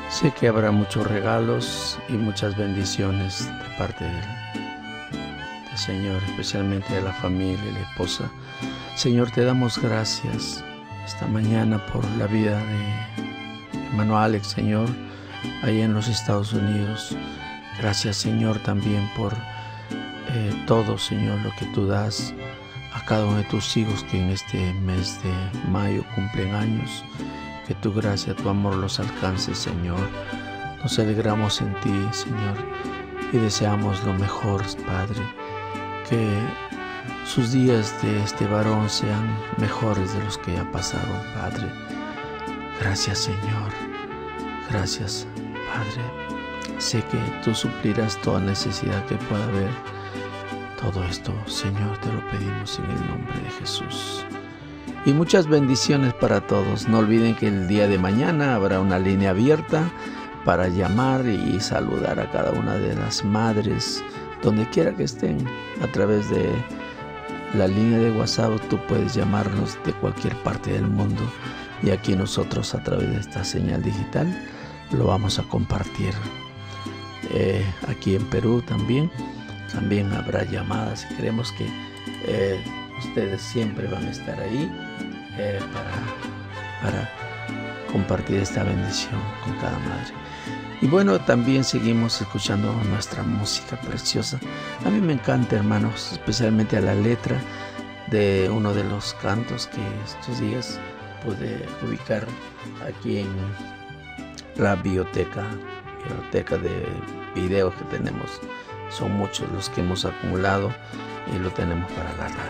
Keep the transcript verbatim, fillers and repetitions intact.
Sé que habrá muchos regalos y muchas bendiciones de parte del, del Señor, especialmente de la familia y la esposa. Señor, te damos gracias esta mañana por la vida de hermano Alex, Señor, allá en los Estados Unidos. Gracias, Señor, también por eh, todo, Señor, lo que tú das a cada uno de tus hijos que en este mes de mayo cumplen años. Que tu gracia, tu amor los alcance, Señor. Nos alegramos en ti, Señor, y deseamos lo mejor, Padre. Que sus días de este varón sean mejores de los que ya pasaron, Padre. Gracias, Señor. Gracias, Padre. Sé que tú suplirás toda necesidad que pueda haber. Todo esto, Señor, te lo pedimos en el nombre de Jesús. Y muchas bendiciones para todos. No olviden que el día de mañana habrá una línea abierta para llamar y saludar a cada una de las madres, donde quiera que estén. A través de la línea de WhatsApp tú puedes llamarnos de cualquier parte del mundo. Y aquí nosotros, a través de esta señal digital, lo vamos a compartir. Eh, aquí en Perú también, también habrá llamadas y creemos que eh, ustedes siempre van a estar ahí eh, para, para compartir esta bendición con cada madre. Y bueno, también seguimos escuchando nuestra música preciosa. A mí me encanta, hermanos, especialmente a la letra de uno de los cantos que estos días pude ubicar aquí en la biblioteca, biblioteca de videos que tenemos. Son muchos los que hemos acumulado y lo tenemos para la radio.